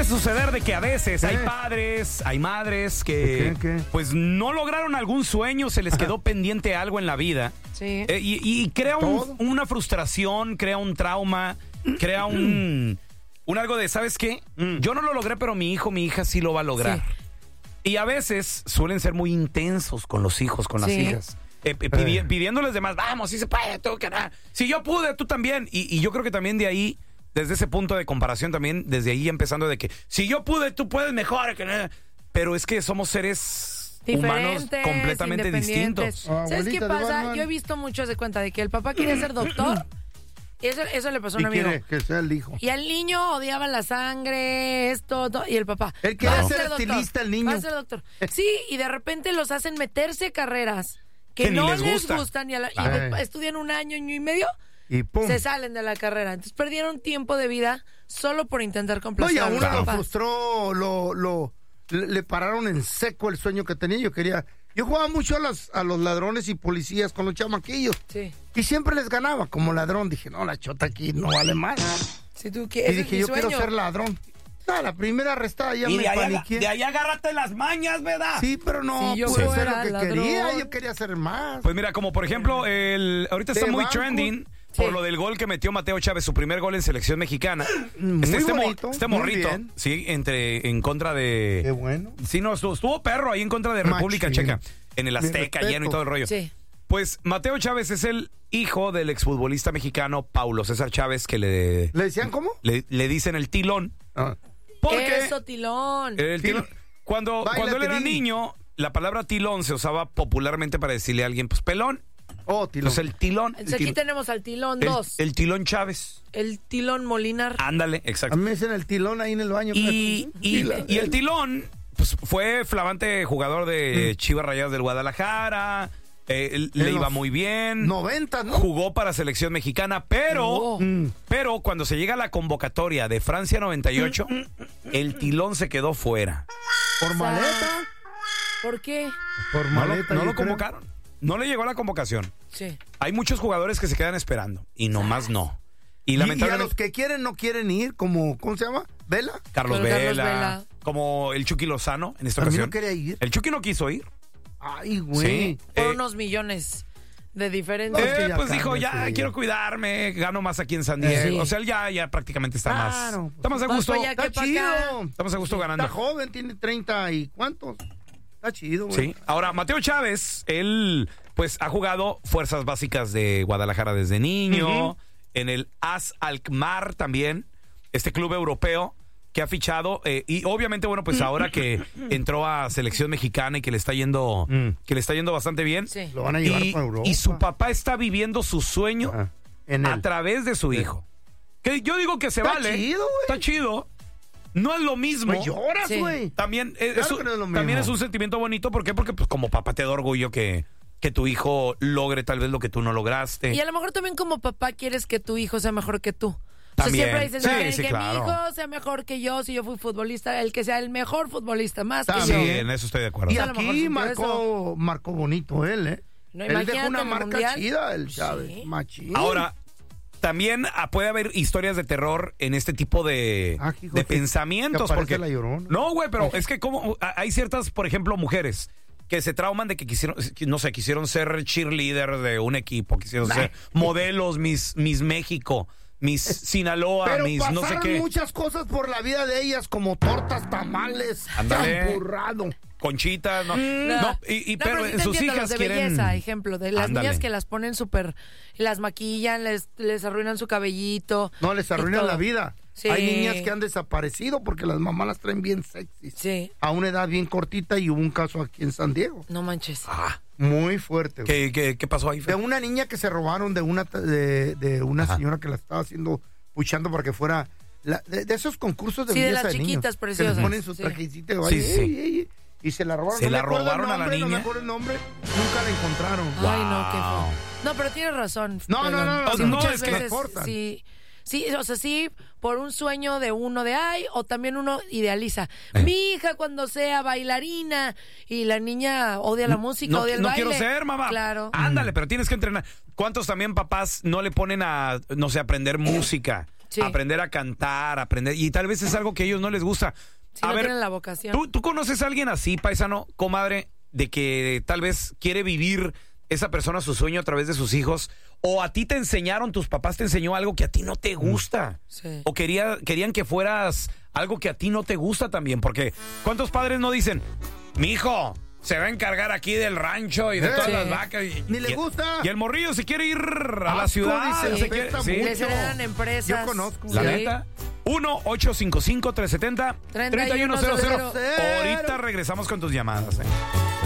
suceder de que a veces hay padres, hay madres que pues no lograron algún sueño, se les quedó pendiente algo en la vida. Sí. Y crea una frustración, crea un trauma, crea un algo de, ¿sabes qué? Yo no lo logré, pero mi hija sí lo va a lograr. Sí. Y a veces suelen ser muy intensos con los hijos, con las hijas. Pidiéndoles de más, vamos, si se puede, tú, carnal. Si yo pude, tú también. Y yo creo que también de ahí, desde ese punto de comparación también, desde ahí empezando de que si yo pude, tú puedes mejor. Pero es que somos seres humanos completamente distintos. ¿Sabes qué pasa? Yo he visto muchos de cuenta de que el papá quiere ser doctor. Eso le pasó a un amigo. Quiere que sea el hijo. Y al niño odiaba la sangre, esto, y el papá. Él quiere ser estilista, el niño. Va a ser doctor. Sí, y de repente los hacen meterse carreras que no les gustan y estudian un año y medio y ¡pum! Se salen de la carrera. Entonces perdieron tiempo de vida solo por intentar complacer a uno lo frustró, le pararon en seco el sueño que tenía. Yo jugaba mucho a los ladrones y policías con los chamaquillos. Sí. Y siempre les ganaba como ladrón. Dije, no, la chota aquí no vale más. Si tú quieres, y dije, yo quiero ser ladrón. La primera arrestada ya me paniqué. De ahí agárrate las mañas, ¿verdad? Sí, pero no pude hacer lo que quería. Yo quería hacer más. Pues mira, como por ejemplo, ahorita está muy trending por lo del gol que metió Mateo Chávez, su primer gol en selección mexicana. Este morrito, sí, en contra de... Qué bueno. Sí, no, estuvo perro ahí en contra de República Checa, en el Azteca, lleno y todo el rollo. Sí. Pues Mateo Chávez es el hijo del exfutbolista mexicano Paulo César Chávez, que ¿Le decían cómo? Le dicen el tilón. Porque eso, tilón. El tilón. Cuando él era niño, la palabra tilón se usaba popularmente para decirle a alguien, pues, pelón. Oh, tilón. Entonces, el tilón. Entonces, aquí tenemos al tilón 2. El tilón Chávez. El tilón Molinar. Ándale, exacto. A mí me dicen el tilón ahí en el baño. Y el tilón, pues, fue flamante jugador de Chivas Rayadas del Guadalajara. Le iba muy bien. 90, ¿no? Jugó para selección mexicana, pero cuando se llega a la convocatoria de Francia 98, el tilón se quedó fuera. ¿Por maleta? ¿Por qué? Por maleta. No lo convocaron. No le llegó a la convocación. Sí. Hay muchos jugadores que se quedan esperando y nomás no. Y lamentablemente. Y a los que quieren no quieren ir, como, ¿cómo se llama? ¿Vela? Carlos Vela. Como el Chucky Lozano en esta ocasión. No quería ir. El Chucky no quiso ir. Ay, güey. Sí, por unos millones de diferencia. Pues dijo, quiero cuidarme, gano más aquí en San Diego. Sí. O sea, él ya prácticamente está más a gusto. Está chido. Estamos a gusto ganando. Está joven, tiene 30 y ¿cuántos? Está chido, güey. Sí. Ahora, Mateo Chávez, él pues ha jugado fuerzas básicas de Guadalajara desde niño, en el AS Alkmaar también, este club europeo que ha fichado, y obviamente, bueno, pues ahora que entró a selección mexicana y que le está yendo bastante bien, lo van a llevar para Europa. Y su papá está viviendo su sueño a través de su hijo. Que yo digo que se vale. Chido, güey. Está chido. No es lo mismo. Pues lloras, güey. También también es un sentimiento bonito. ¿Por qué? Porque pues, como papá te da orgullo que tu hijo logre tal vez lo que tú no lograste. Y a lo mejor también como papá quieres que tu hijo sea mejor que tú. También. O sea, siempre dicen que claro. mi hijo sea mejor que yo, si yo fui futbolista, el que sea el mejor futbolista, más también. que yo. Sí, en eso estoy de acuerdo. Y aquí marcó bonito él, ¿eh? No, él dejó una marca mundial. chida, el Chávez. Sí. Machín. Ahora, también puede haber historias de terror en este tipo de pensamientos. Porque la Llorona. No, güey, pero es que como hay ciertas, por ejemplo, mujeres que se trauman de que quisieron ser cheerleader de un equipo, quisieron ser modelos, Miss México, Miss Sinaloa, pero Miss no sé qué. Pasaron muchas cosas por la vida de ellas, como tortas, tamales, champurrado. Conchitas, pero sí sus hijas los de quieren belleza, ejemplo, de las niñas que las ponen súper, las maquillan, les arruinan su cabellito. No, les arruinan la vida. Sí. Hay niñas que han desaparecido porque las mamás las traen bien sexy. Sí. A una edad bien cortita, y hubo un caso aquí en San Diego. No manches. Muy fuerte. ¿Qué pasó ahí? De una niña que se robaron de una señora que la estaba puchando para que fuera de esos concursos de belleza de las chiquitas niños, preciosas. Que les ponen su trajecito y se la robaron. ¿Se la robaron a la niña? No me acuerdo el nombre, nunca la encontraron. Ay, no, qué feo. No, pero tienes razón. No, muchas es veces que sí, o sea, sí, por un sueño de uno o también uno idealiza. Mi hija cuando sea bailarina, y la niña odia la música, odia el baile. No quiero ser, mamá. Claro. Ándale, pero tienes que entrenar. ¿Cuántos también papás no le ponen a, no sé, aprender música? aprender a cantar, aprender, y tal vez es algo que a ellos no les gusta. Si no tienen la vocación. ¿Tú conoces a alguien así, paisano, comadre, de que tal vez quiere vivir esa persona su sueño a través de sus hijos? ¿O a ti te enseñaron, tus papás te enseñó algo que a ti no te gusta? Sí. ¿O querían que fueras algo que a ti no te gusta también? Porque ¿cuántos padres no dicen, mi hijo se va a encargar aquí del rancho y de todas las vacas? Ni le gusta. Y el morrillo se quiere ir a la ciudad. Les heredan empresas. Yo conozco. La neta. 1-855-370-3100. Ahorita regresamos con tus llamadas.